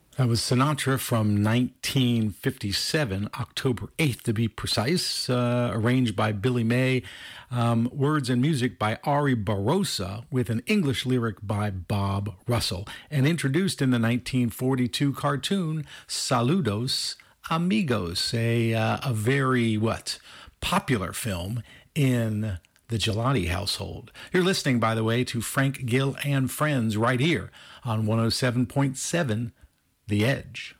That was Sinatra from 1957, October 8th to be precise, arranged by Billy May, words and music by Ari Barrosa, with an English lyric by Bob Russell, and introduced in the 1942 cartoon Saludos Amigos, a very, popular film in the Gelati household. You're listening, by the way, to Frank Gill and Friends right here on 107.7 The Edge.